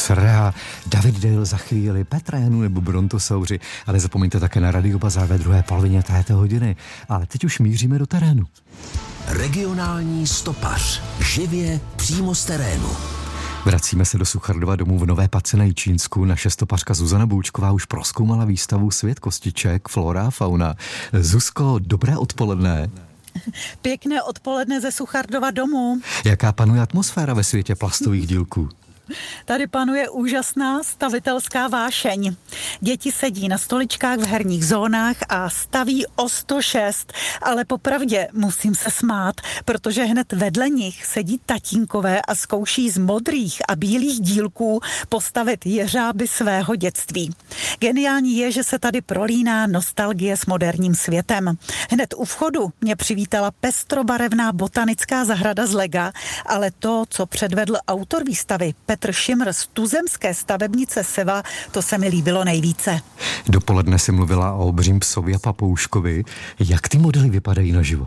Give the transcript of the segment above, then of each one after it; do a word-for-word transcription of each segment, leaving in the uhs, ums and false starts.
Max Rea, David Dale za chvíli, Petra Janu nebo Brontosauři, ale zapomeňte také na Radio Bazar ve druhé polovině této hodiny. Ale teď už míříme do terénu. Regionální stopař. Živě přímo z terénu. Vracíme se do Suchardova domu v Nové Pace na Jičínsku. Naše stopařka Zuzana Boučková už prozkoumala výstavu Svět kostiček, flora a fauna. Zuzko, dobré odpoledne. Pěkné odpoledne ze Suchardova domu. Jaká panuje atmosféra ve světě plastových dílků? Tady panuje úžasná stavitelská vášeň. Děti sedí na stoličkách v herních zónách a staví o sto šest, ale popravdě musím se smát, protože hned vedle nich sedí tatínkové a zkouší z modrých a bílých dílků postavit jeřáby svého dětství. Geniální je, že se tady prolíná nostalgie s moderním světem. Hned u vchodu mě přivítala pestrobarevná botanická zahrada z lega, ale to, co předvedl autor výstavy Petr Šimr z tuzemské stavebnice Seva, to se mi líbilo nejvíce. Dopoledne si mluvila o obřím psovi a papouškovi. Jak ty modely vypadají naživo?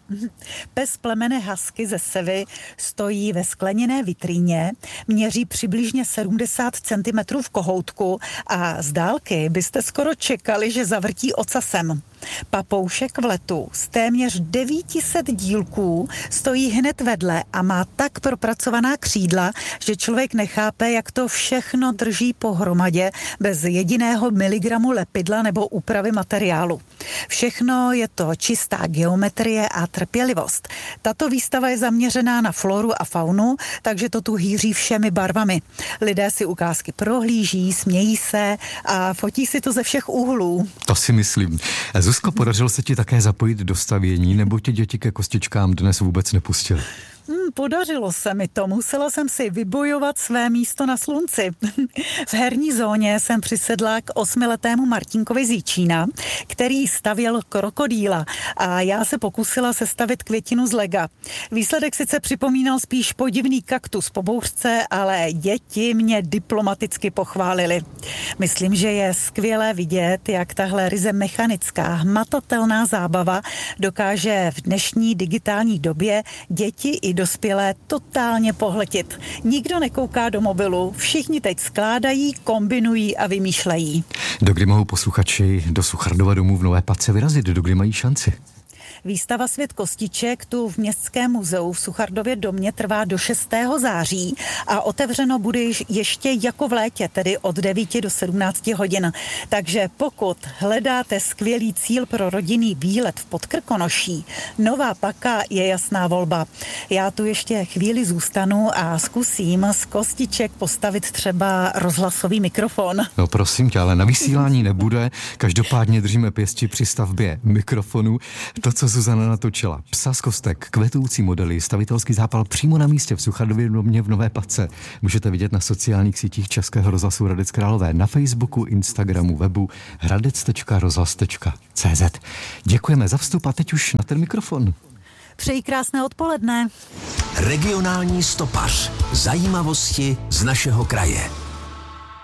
Pes plemene husky ze Sevy stojí ve skleněné vitríně, měří přibližně sedmdesát centimetrů v kohoutku a z dálky byste skoro čekali, že zavrtí ocasem. Papoušek v letu z téměř devět set dílků stojí hned vedle a má tak propracovaná křídla, že člověk nechápe, jak to všechno drží pohromadě bez jediného miligramu lepidla nebo úpravy materiálu. Všechno je to čistá geometrie a trpělivost. Tato výstava je zaměřená na floru a faunu, takže to tu hýří všemi barvami. Lidé si ukázky prohlíží, smějí se a fotí si to ze všech úhlů. To si myslím. Zuzko, podařilo se ti také zapojit do stavění, nebo tě děti ke kostičkám dnes vůbec nepustily? Hmm, podařilo se mi to. Musela jsem si vybojovat své místo na slunci. V herní zóně jsem přisedla k osmiletému Martinkovi z Jičína, který stavěl krokodýla a já se pokusila sestavit květinu z lega. Výsledek sice připomínal spíš podivný kaktus po bouřce, ale děti mě diplomaticky pochválili. Myslím, že je skvělé vidět, jak tahle ryze mechanická, hmatatelná zábava dokáže v dnešní digitální době děti i dospělé totálně pohletit. Nikdo nekouká do mobilu, všichni teď skládají, kombinují a vymýšlejí. Dokdy mohou posluchači do Suchardova domu v Nové Pace vyrazit? Dokdy mají šanci? Výstava Svět kostiček tu v Městském muzeu v Suchardově domě trvá do šestého září a otevřeno bude ještě jako v létě, tedy od devíti do sedmnácti hodin. Takže pokud hledáte skvělý cíl pro rodinný výlet v Podkrkonoší, Nová Paka je jasná volba. Já tu ještě chvíli zůstanu a zkusím z kostiček postavit třeba rozhlasový mikrofon. No prosím tě, ale na vysílání nebude. Každopádně držíme pěsti při stavbě mikrofonu. To, co Zuzana natočila, psa z kostek, kvetoucí modely, stavitelský zápal přímo na místě v Suchardově domě v Nové Pace. Můžete vidět na sociálních sítích Českého rozhlasu Hradec Králové, na Facebooku, Instagramu, webu hradec tečka rozhlas tečka cé zet. Děkujeme za vstup a teď už na ten mikrofon. Přeji krásné odpoledne. Regionální stopař. Zajímavosti z našeho kraje.